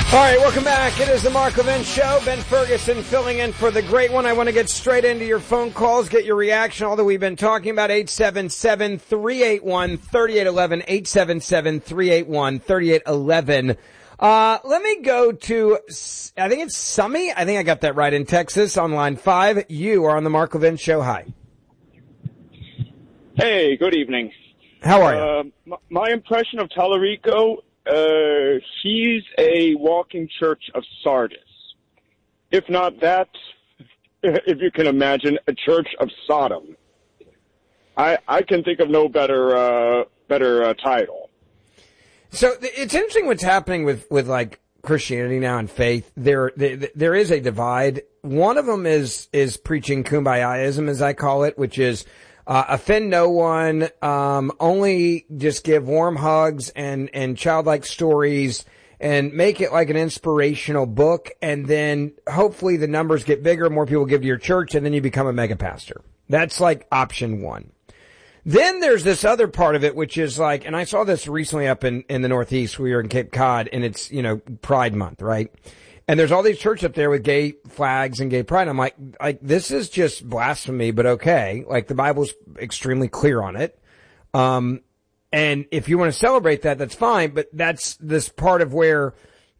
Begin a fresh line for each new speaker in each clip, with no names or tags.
All right, welcome back. It is the Mark Levin Show. Ben Ferguson filling in for the great one. I want to get straight into your phone calls, get your reaction, all that we've been talking about. 877-381-3811, 877-381-3811. Let me go to, I think it's Summy. I think I got that right, in Texas on line 5. You are on the Mark Levin Show. Hi.
Hey, good evening.
How are you?
My impression of Tallarico, he's a walking church of Sardis. If not that, if you can imagine, a church of Sodom. I can think of no better title.
So it's interesting what's happening with like Christianity now and faith. There is a divide. One of them is preaching kumbayaism, as I call it, which is offend no one, only just give warm hugs and childlike stories and make it like an inspirational book. And then hopefully the numbers get bigger, more people give to your church, and then you become a mega pastor. That's like option one. Then there's this other part of it, which is like, and I saw this recently up in the Northeast. We were in Cape Cod, and it's, Pride Month, right? And there's all these churches up there with gay flags and gay pride. I'm like, this is just blasphemy, but okay. Like, the Bible's extremely clear on it. And if you want to celebrate that, that's fine, but that's this part of where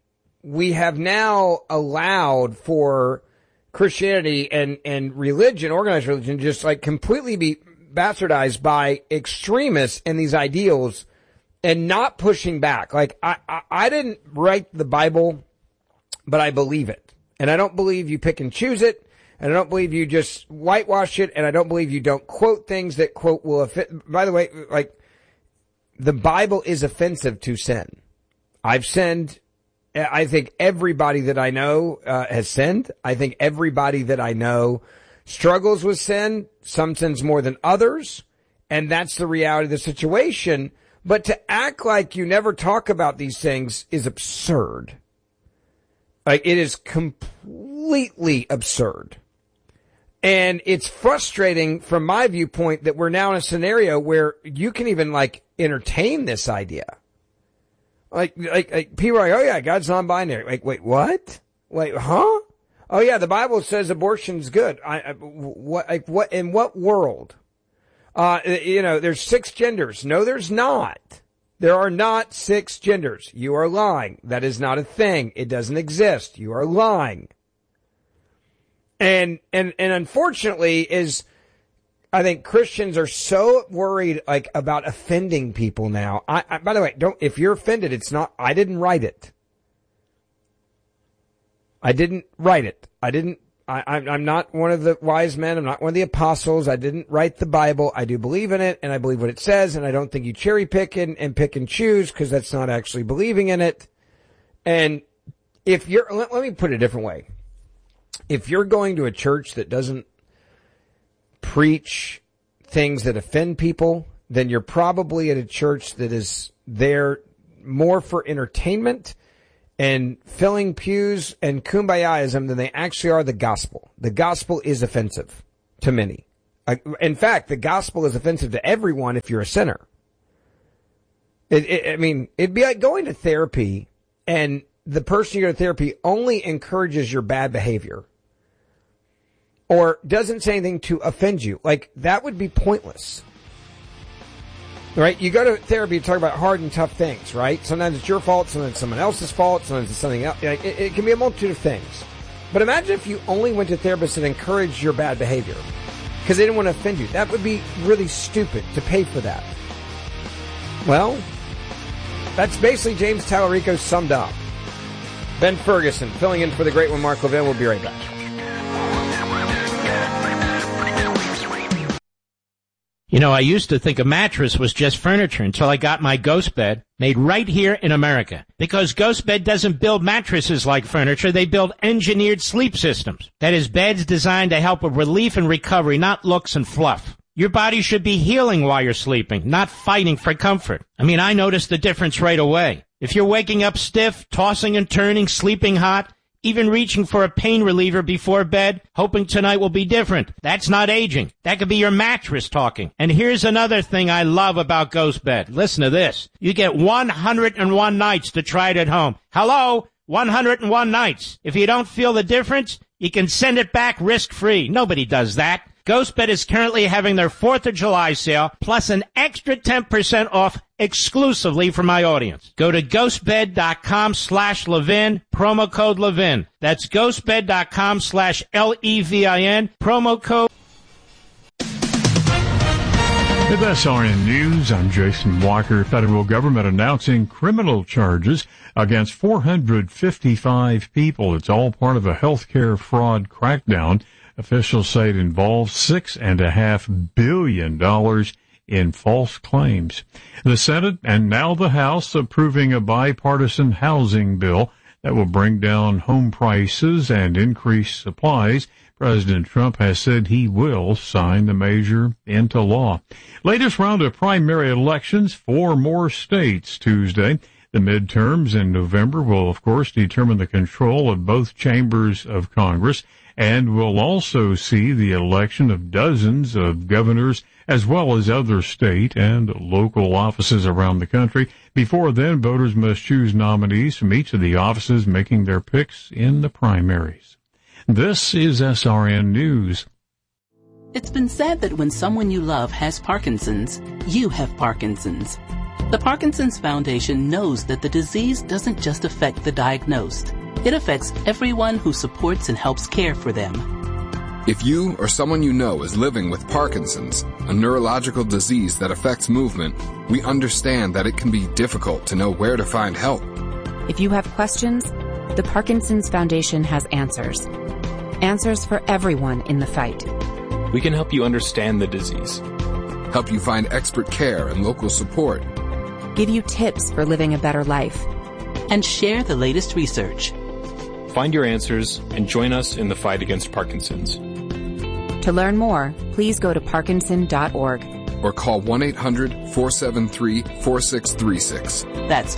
we have now allowed for Christianity and religion, organized religion, just like completely be bastardized by extremists and these ideals and not pushing back. Like, I didn't write the Bible, but I believe it. And I don't believe you pick and choose it. And I don't believe you just whitewash it. And I don't believe you don't quote things that, quote, will offend. By the way, like, the Bible is offensive to sin. I've sinned. I think everybody that I know has sinned. I think everybody that I know struggles with sin. Some sins more than others. And that's the reality of the situation. But to act like you never talk about these things is absurd. Like, it is completely absurd. And it's frustrating from my viewpoint that we're now in a scenario where you can even, like, entertain this idea. Like people are like, oh yeah, God's non-binary. Like, wait, what? Wait, huh? Oh yeah, the Bible says abortion's good. What, in what world? There's 6 genders. No, there's not. There are not 6 genders. You are lying. That is not a thing. It doesn't exist. You are lying. And unfortunately I think Christians are so worried, like, about offending people now. By the way, if you're offended, I didn't write it. I'm not one of the wise men. I'm not one of the apostles. I didn't write the Bible. I do believe in it, and I believe what it says, and I don't think you cherry pick and pick and choose, because that's not actually believing in it. And if let me put it a different way. If you're going to a church that doesn't preach things that offend people, then you're probably at a church that is there more for entertainment and filling pews and kumbayaism than they actually are the gospel. The gospel is offensive to many. In fact, the gospel is offensive to everyone if you're a sinner. It'd be like going to therapy and the person you go to therapy only encourages your bad behavior or doesn't say anything to offend you. Like, that would be pointless. Right? You go to therapy to talk about hard and tough things, right? Sometimes it's your fault, sometimes it's someone else's fault, sometimes it's something else. It can be a multitude of things. But imagine if you only went to therapists and encouraged your bad behavior because they didn't want to offend you. That would be really stupid to pay for that. Well, that's basically James Tallarico summed up. Ben Ferguson filling in for the great one, Mark Levin. We'll be right back.
You know, I used to think a mattress was just furniture until I got my Ghost Bed made right here in America. Because Ghost Bed doesn't build mattresses like furniture, they build engineered sleep systems. That is, beds designed to help with relief and recovery, not looks and fluff. Your body should be healing while you're sleeping, not fighting for comfort. I noticed the difference right away. If you're waking up stiff, tossing and turning, sleeping hot, even reaching for a pain reliever before bed, hoping tonight will be different. That's not aging. That could be your mattress talking. And here's another thing I love about Ghost Bed. Listen to this. You get 101 nights to try it at home. Hello? 101 nights. If you don't feel the difference, you can send it back risk-free. Nobody does that. GhostBed is currently having their 4th of July sale, plus an extra 10% off exclusively for my audience. Go to ghostbed.com/Levin, promo code Levin. That's ghostbed.com/LEVIN, promo code.
With SRN News, I'm Jason Walker. Federal government announcing criminal charges against 455 people. It's all part of a healthcare fraud crackdown. Officials say it involves $6.5 billion in false claims. The Senate and now the House approving a bipartisan housing bill that will bring down home prices and increase supplies. President Trump has said he will sign the measure into law. Latest round of primary elections, 4 more states Tuesday. The midterms in November will, of course, determine the control of both chambers of Congress, and will also see the election of dozens of governors as well as other state and local offices around the country. Before then, voters must choose nominees from each of the offices, making their picks in the primaries. This is SRN News.
It's been said that when someone you love has Parkinson's, you have Parkinson's. The Parkinson's Foundation knows that the disease doesn't just affect the diagnosed. It affects everyone who supports and helps care for them.
If you or someone you know is living with Parkinson's, a neurological disease that affects movement, we understand that it can be difficult to know where to find help.
If you have questions, the Parkinson's Foundation has answers. Answers for everyone in the fight.
We can help you understand the disease.
Help you find expert care and local support.
Give you tips for living a better life.
And share the latest research.
Find your answers and join us in the fight against Parkinson's.
To learn more, please go to parkinson.org.
Or call 1-800-473-4636.
That's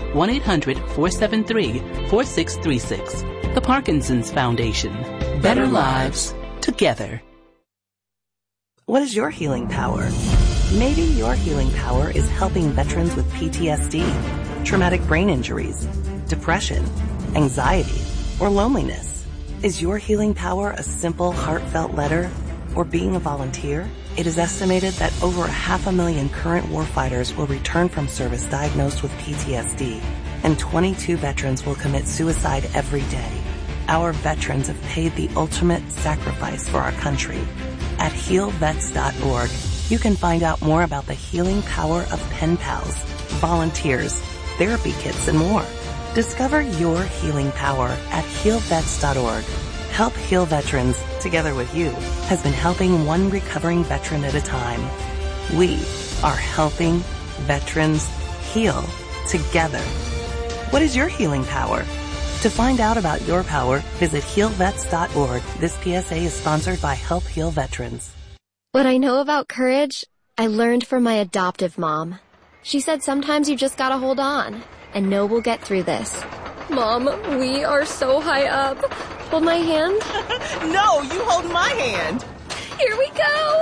1-800-473-4636. The Parkinson's Foundation. Better lives together.
What is your healing power? Maybe your healing power is helping veterans with PTSD, traumatic brain injuries, depression, anxiety, or loneliness. Is your healing power a simple, heartfelt letter or being a volunteer? It is estimated that over 500,000 current warfighters will return from service diagnosed with PTSD, and 22 veterans will commit suicide every day. Our veterans have paid the ultimate sacrifice for our country. At healvets.org, you can find out more about the healing power of pen pals, volunteers, therapy kits, and more. Discover your healing power at healvets.org. Help Heal Veterans, together with you, has been helping one recovering veteran at a time. We are helping veterans heal together. What is your healing power? To find out about your power, visit healvets.org. This PSA is sponsored by Help Heal Veterans.
What I know about courage, I learned from my adoptive mom. She said sometimes you just gotta hold on and know we'll get through this. Mom, we are so high up. Hold my hand.
No, you hold my hand.
Here we go.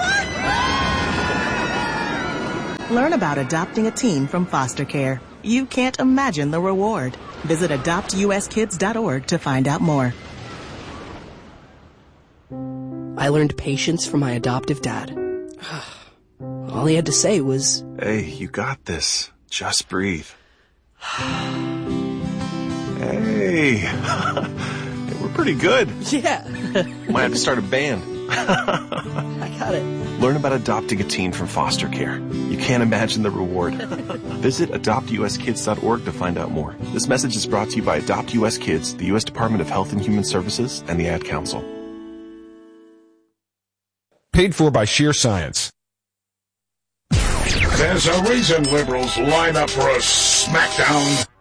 Learn about adopting a teen from foster care. You can't imagine the reward. Visit adoptuskids.org to find out more.
I learned patience from my adoptive dad. All he had to say was,
"Hey, you got this. Just breathe." Hey, we're pretty good.
Yeah.
Might have to start a band.
I got it.
Learn about adopting a teen from foster care. You can't imagine the reward. Visit adoptuskids.org to find out more. This message is brought to you by Adopt U.S. Kids, the U.S. Department of Health and Human Services, and the Ad Council.
Paid for by Sheer Science.
There's a reason liberals line up for a smackdown